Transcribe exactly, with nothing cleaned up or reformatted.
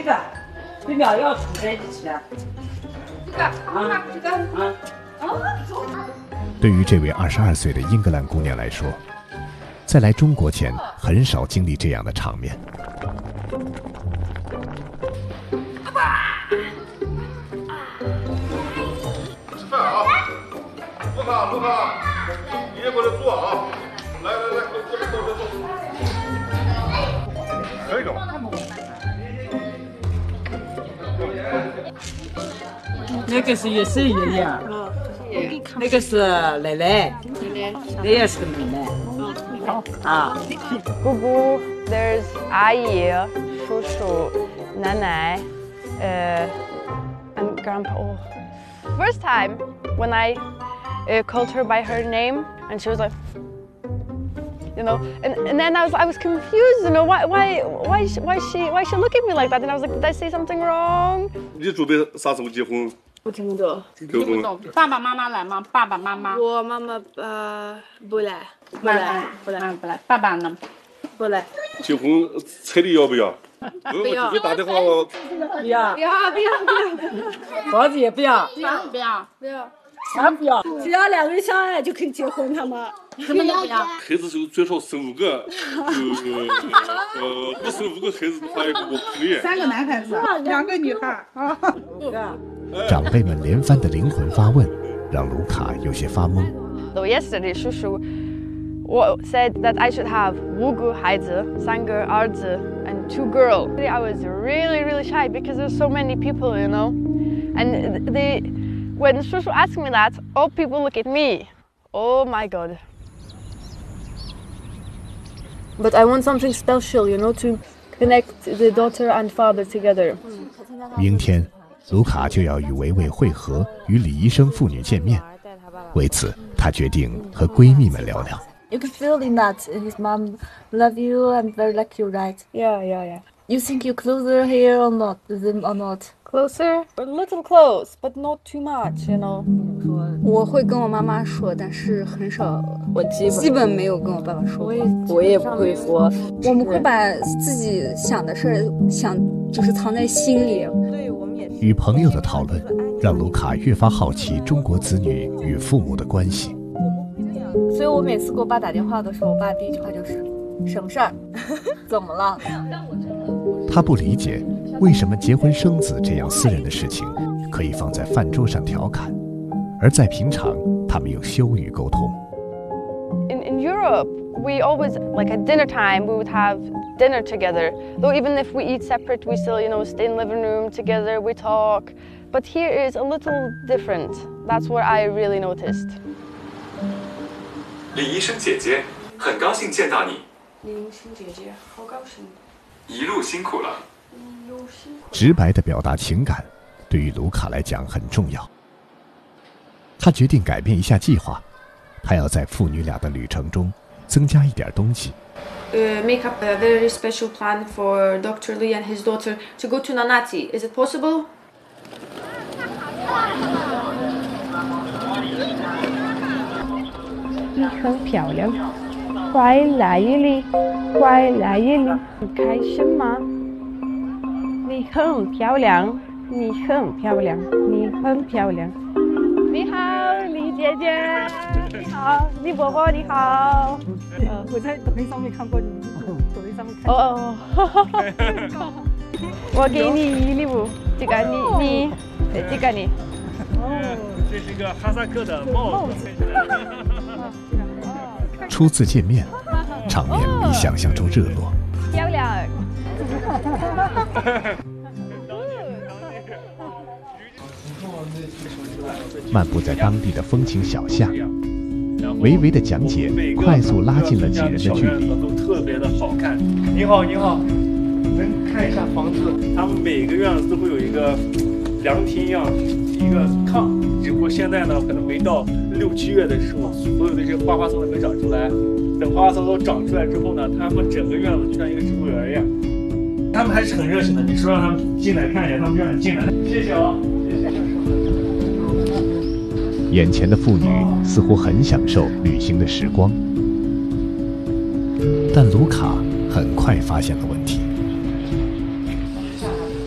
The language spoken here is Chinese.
个，这苗要出在一起啊。这个啊，这个啊。 对于这位二十二岁的英格兰姑娘来说，在来中国前很少经历这样的场面。 吃饭啊！卢卡，卢卡，你也过来坐啊！来来来，过来坐坐坐。可以了。 那个是也是爷爷，那个是奶奶，那也是个奶奶。啊， 姑姑 ，there's 阿姨、叔叔、奶奶，呃 ，and grandpa. Oh. First time when I uh, called her by her name, and she was like, you know, and, and then I was I was confused, you know, why why why is she, why is she why is she look at me like that? And I was like, did I say something wrong? 你准备啥时候结婚？ 我听不懂。 听不懂。 爸爸妈妈来吗？爸爸妈妈。 我妈妈呃不来， 不来，不来，不来。爸爸呢？ 不来。 结婚彩礼要不要？ 不要。 我打电话。 不要。 不要不要不要。 房子也不要。 不要不要不要。 啥不要？ 只要两个人相爱就可以结婚，他们。 什么都不要。 孩子就最少生五个，呃呃，不生五个孩子的话，我可以。 三个男孩子，两个女孩啊。 长辈们连番的灵魂发问，让卢卡有些发懵。 So yesterday, 叔叔 said that I should have 五个孩子，三个儿子 and two girls. I was really, really shy because there's so many people, you know. And they, when 叔叔 asked me that, all people look at me. Oh my God. But I want something special, you know, to connect the daughter and father together. 明天，卢卡就要与维维会合，与李医生父女见面。为此，她决定和闺蜜们聊聊。 You can feel in that his mom love you and very like you, right? Yeah, yeah, yeah. You think you closer here or not? Them or not? Closer? A little close, but not too much, you know. 我会跟我妈妈说，但是很少， 我基本基本没有跟我爸爸说。 我也我也不会说。 我们会把自己想的事儿想就是藏在心里。 对，我们也是。 与朋友的讨论，让卢卡越发好奇中国子女与父母的关系。 所以我每次给我爸打电话的时候，我爸第一句话就是什么事儿？怎么了？ 他不理解为什么结婚生子这样私人的事情可以放在饭桌上调侃，而在平常他们用羞语沟通。 In in Europe, we always like at dinner time we would have dinner together. Though even if we eat separate, we still you know stay in the living room together. We talk. But here is a little different. That's what I really noticed. 李医生姐姐，很高兴见到你。 李医生姐姐，好高兴。 一路辛苦了。 一路辛苦。 直白地表达情感，对于卢卡来讲很重要。他决定改变一下计划，他要在父女俩的旅程中增加一点东西。 Uh, make up a very special plan for Doctor Lee and his daughter to go to Nanati. Is it possible? 你很漂亮，快来这里，快来这里，你开心吗？你很漂亮，你很漂亮，你很漂亮。你好，李姐姐。你好，李伯伯，你好。 呃，我在抖音上面看过你，抖音上面看。 哦哦。我给你礼物，这个你你，这个你。 哦，这是一个哈萨克的帽子。 初次见面，场面比想象中热络。 漂亮。 漫步在当地的风情小巷，微微的讲解快速拉近了几人的距离。 都特别的好看。你好，你好，能看一下房子？他们每个院子都会有一个凉亭一样一个炕，只不过现在呢，可能没到六七月的时候，所有的这些花花草草没长出来。等花花草草长出来之后呢，他们整个院子就像一个植物园一样。他们还是很热情的，你说让他们进来看一下，他们就让你进来。谢谢啊，谢谢。 眼前的妇女似乎很享受旅行的时光，但卢卡很快发现了问题。